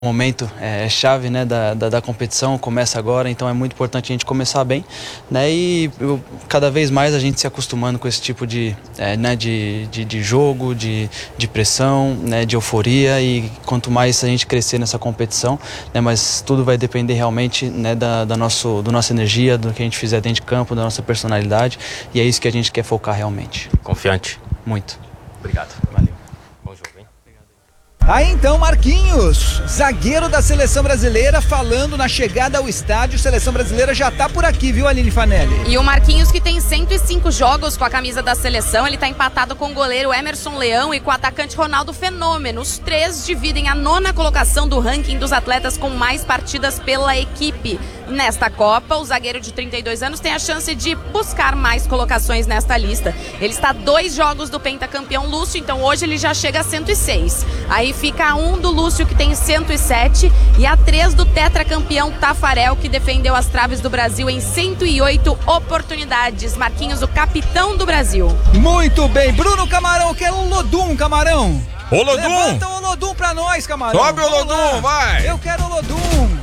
momento é chave, né, da competição, começa agora, então é muito importante a gente começar bem, né, e cada vez mais a gente se acostumando com esse tipo de jogo, de pressão, né, de euforia, e quanto mais a gente crescer nessa competição, né, mas tudo vai depender realmente, né, da nossa energia, do que a gente fizer dentro de campo, da nossa personalidade, e é isso que a gente quer focar realmente. Confiante? Muito. Obrigado. Valeu. Bom jogo, hein? Aí então, Marquinhos, zagueiro da Seleção Brasileira, falando na chegada ao estádio. Seleção Brasileira já tá por aqui, viu, Aline Fanelli? E o Marquinhos, que tem 105 jogos com a camisa da seleção, ele tá empatado com o goleiro Emerson Leão e com o atacante Ronaldo Fenômeno. Os três dividem a 9ª colocação do ranking dos atletas com mais partidas pela equipe. Nesta Copa, o zagueiro de 32 anos tem a chance de buscar mais colocações nesta lista. Ele está a 2 jogos do pentacampeão Lúcio, então hoje ele já chega a 106. Aí fica a 1 do Lúcio, que tem 107, e a 3 do tetracampeão Tafarel, que defendeu as traves do Brasil em 108 oportunidades. Marquinhos, o capitão do Brasil. Muito bem, Bruno Camarão, eu quero um Lodum, Camarão. Ô, Lodum! Levanta o Lodum pra nós, Camarão. Sobe o Lodum, vai! Eu quero o Lodum.